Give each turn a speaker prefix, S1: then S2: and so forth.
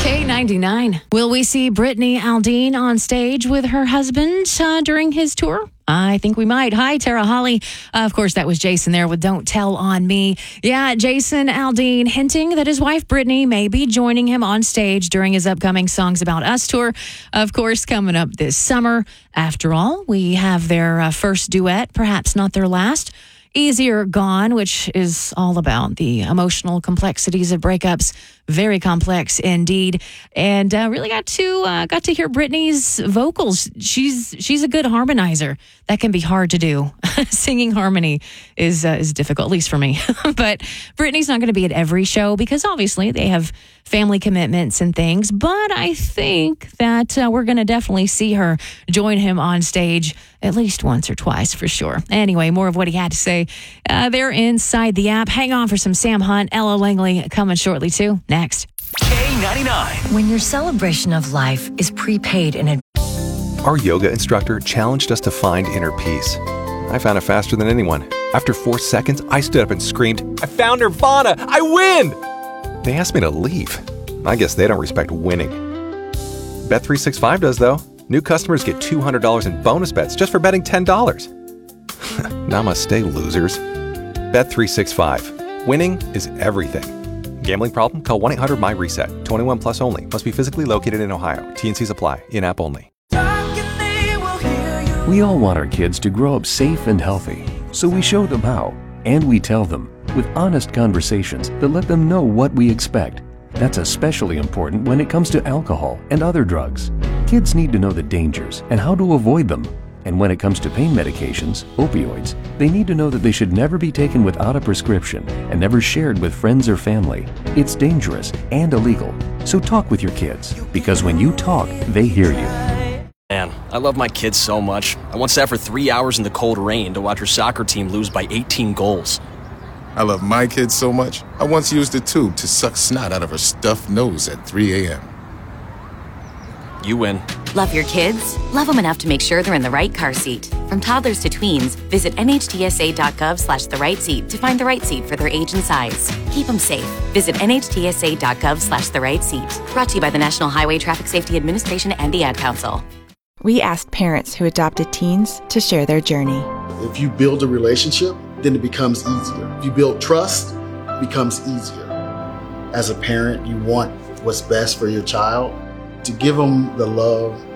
S1: K99. Will we see Brittany Aldean on stage with her husband during his tour? I think we might. Hi, Tara Holly. Of course, that was Jason there with Don't Tell on Me. Yeah, Jason Aldean hinting that his wife Brittany may be joining him on stage during his upcoming Songs About Us tour. Of course, coming up this summer. After all, we have their first duet, perhaps not their last. Easier Gone, which is all about the emotional complexities of breakups. Very complex indeed. And really got to hear Brittany's vocals. She's a good harmonizer. That can be hard to do. Singing harmony is difficult, at least for me. But Brittany's not going to be at every show because obviously they have family commitments and things. But I think that we're going to definitely see her join him on stage at least once or twice for sure. Anyway, more of what he had to say there inside the app. Hang on for some Sam Hunt, Ella Langley coming shortly too. Next.
S2: K99.
S3: When your celebration of life is prepaid in advance.
S4: Our yoga instructor challenged us to find inner peace. I found it faster than anyone. After 4 seconds, I stood up and screamed, "I found Nirvana! I win!" They asked me to leave. I guess they don't respect winning. Bet365 does, though. New customers get $200 in bonus bets just for betting $10. Namaste, losers. Bet365. Winning is everything. Gambling problem? Call 1-800-MY-RESET. 21 plus only. Must be physically located in Ohio. T&Cs apply. In-app only.
S5: We all want our kids to grow up safe and healthy, so we show them how, and we tell them with honest conversations that let them know what we expect. That's especially important when it comes to alcohol and other drugs. Kids need to know the dangers and how to avoid them. And when it comes to pain medications, opioids, they need to know that they should never be taken without a prescription and never shared with friends or family. It's dangerous and illegal. So talk with your kids, because when you talk, they hear you.
S6: Man, I love my kids so much. I once sat for 3 hours in the cold rain to watch her soccer team lose by 18 goals.
S7: I love my kids so much, I once used a tube to suck snot out of her stuffed nose at 3 a.m.
S6: You win.
S8: Love your kids? Love them enough to make sure they're in the right car seat. From toddlers to tweens, visit nhtsa.gov/the right seat to find the right seat for their age and size. Keep them safe. Visit nhtsa.gov/the right seat. Brought to you by the National Highway Traffic Safety Administration and the Ad Council.
S9: We asked parents who adopted teens to share their journey.
S10: If you build a relationship, then it becomes easier. If you build trust, it becomes easier. As a parent, you want what's best for your child. To give them the love